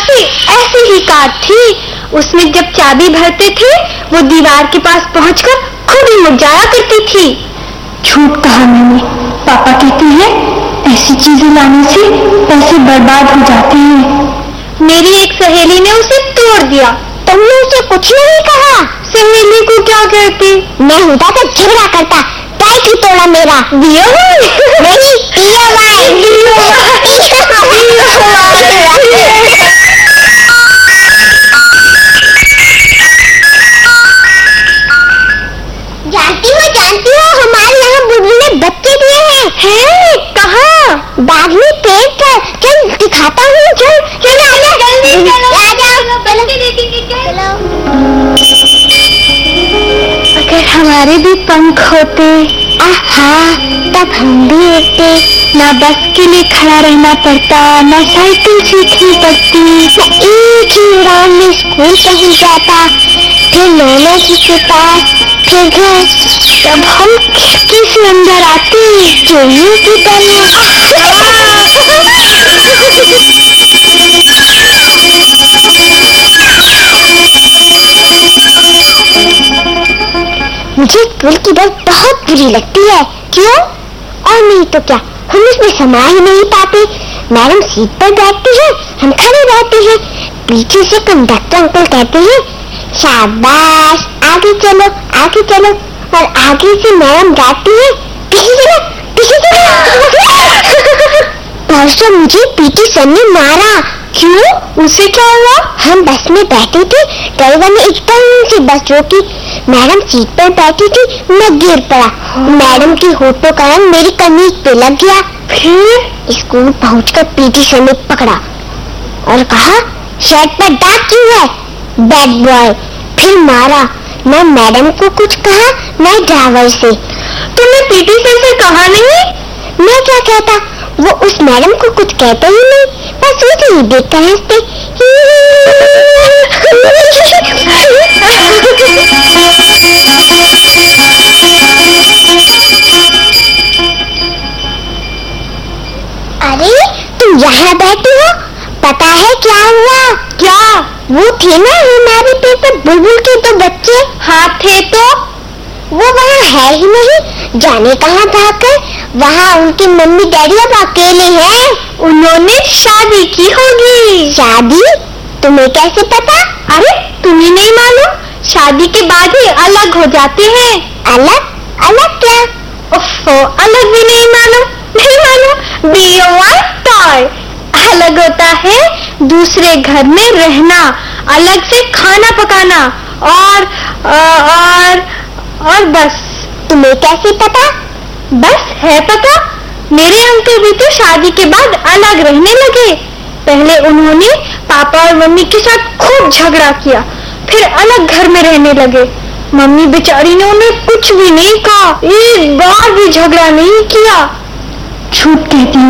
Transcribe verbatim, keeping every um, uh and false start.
ऐसी ऐसी ही कार थी। उसमें जब चाबी भरते थे वो दीवार के पास पहुंचकर खुद ही मुड़ जाया करती थी। झूठ कहा मैंने। पापा कहते हैं ऐसी चीजें लाने से पैसे बर्बाद हो जाते हैं। मेरी एक सहेली ने उसे तोड़ दिया। तुमने उसे कुछ नहीं कहा? सहेली को क्या कहती? मैं होता तो झगड़ा करता। काय की तोड़ा मेरा? दिया नहीं, दिया भाई। जानती हो जानती हो हमारे यहाँ बुलबुल ने बच्चे दिए हैं। हैं? कहाँ? बाग में पेड़ पर। चल दिखाता हूँ। चल चल आजा जल्दी चलो। आजा बच्चे देखेंगे क्या? चलो। अगर हमारे भी पंख होते, आहा, तब हम भी उड़ते। ना बस के लिए खड़ा रहना पड़ता, ना साइकिल सीखनी पड़ती। एक ही उड़ान में स्कूल पहुंच जाता, फिर नाना जी के पास, फिर घर। तब हम खिड़की से अंदर आते, चोरियों की मुझे स्कूल की बस बहुत बुरी लगती है। क्यों? और नहीं तो क्या, हम उसमें समा ही नहीं पाते। मैडम सीट पर बैठती है, हम खड़े रहते हैं। पीछे से कंडक्टर अंकल कहते हैं शाबाश, आगे चलो आगे चलो, और आगे से मैडम गाती है पीछे चलो पीछे चलो। परसों मुझे पीटी सर ने मारा। क्यों? उसे क्या हुआ? हम बस में बैठे थे, ड्राइवर ने एकदम से बस रोकी। मैडम सीट पर बैठी थी, मैं गिर पड़ा। मैडम की होठों का रंग मेरी कमीज पे लग गया। फिर स्कूल पहुंचकर पीटी सर ने पकड़ा और कहा शर्ट पर दाग क्यों है, बैड बॉय। फिर मारा। मैं मैडम को कुछ कहा, मैं ड्राइवर से। तुमने पीटी सर से कहा नहीं? मैं क्या कहता, वो उस मैडम को कुछ कहते ही नहीं, बस उसे ही देखकर हंसते। अरे तुम यहाँ बैठी हो, पता है क्या हुआ? क्या? वो थे ना हमारे पेपर बुलबुल के दो बच्चे। हाँ थे तो वो वहाँ है ही नहीं, जाने कहाँ भागकर। वहाँ उनकी मम्मी डैडी अब अकेले हैं। उन्होंने शादी की होगी। शादी? तुम्हें कैसे पता? अरे तुम्हें नहीं मालूम? शादी के बाद ही अलग हो जाते हैं। अलग? अलग क्या? ओफो, अलग भी नहीं मालूम? नहीं मालूम? बी ओ आई टॉय। अलग होता है दूसरे घर में रहना, अलग से खाना पकाना और और और बस। तुम्हें कैसे पता? बस है पता। मेरे अंकल भी तो शादी के बाद अलग रहने लगे। पहले उन्होंने पापा और मम्मी के साथ खूब झगड़ा किया, फिर अलग घर में रहने लगे। मम्मी बेचारी ने उन्हें कुछ भी नहीं कहा, एक बार भी झगड़ा नहीं किया। झूठ कहती हूँ